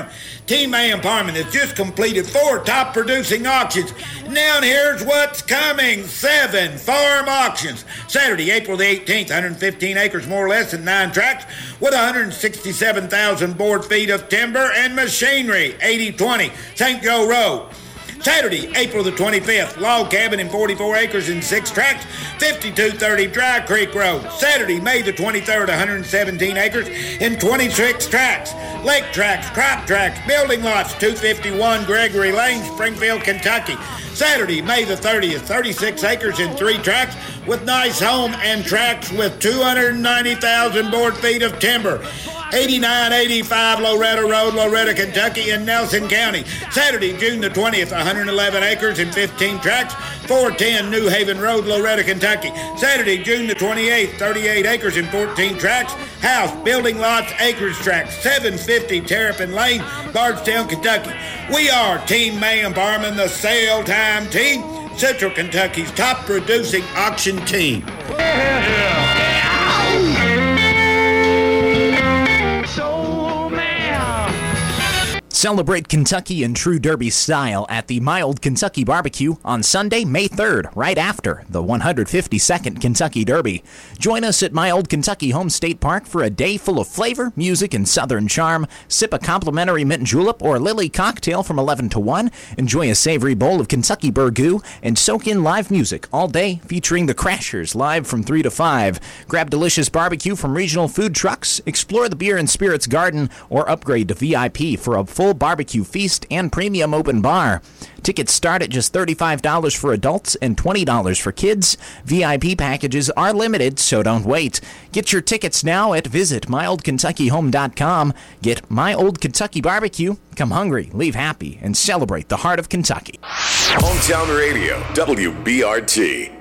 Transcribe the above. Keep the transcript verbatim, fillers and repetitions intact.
Parman. Team Mayhem Parman has just completed four top-producing auctions. Now here's what's coming. Seven farm auctions. Saturday, April the eighteenth, one hundred fifteen acres, more or less, and nine tracks with one hundred sixty-seven thousand board feet of timber and machinery. eighty twenty, Saint Joe Road. Saturday, April the twenty-fifth, log cabin in forty-four acres and six tracks, fifty-two thirty Dry Creek Road. Saturday, May the twenty-third, one hundred seventeen acres and twenty-six tracks, lake tracks, crop tracks, building lots, two fifty-one Gregory Lane, Springfield, Kentucky. Saturday, May the thirtieth, thirty-six acres and three tracks with nice home and tracks with two hundred ninety thousand board feet of timber. eighty-nine eighty-five Loretta Road, Loretta, Kentucky in Nelson County. Saturday, June the twentieth, one hundred eleven acres and fifteen tracks, four ten New Haven Road, Loretta, Kentucky. Saturday, June the twenty-eighth, thirty-eight acres and fourteen tracks, house, building lots, acreage tracks, seven fifty Terrapin Lane, Bardstown, Kentucky. We are Team Mayhem Parman, the sale time team, Central Kentucky's top producing auction team. Celebrate Kentucky in true Derby style at the My Old Kentucky Barbecue on Sunday, May third, right after the one hundred fifty-second Kentucky Derby. Join us at My Old Kentucky Home State Park for a day full of flavor, music, and southern charm. Sip a complimentary mint julep or lily cocktail from eleven to one. Enjoy a savory bowl of Kentucky burgoo and soak in live music all day featuring the Crashers live from three to five. Grab delicious barbecue from regional food trucks, explore the Beer and Spirits Garden, or upgrade to V I P for a full barbecue feast and premium open bar. Tickets start at just thirty-five dollars for adults and twenty dollars for kids. V I P packages are limited, so don't wait. Get your tickets now at visit my old kentucky home dot com. Get My Old Kentucky Barbecue. Come hungry, leave happy, and celebrate the heart of Kentucky. Hometown Radio, W B R T.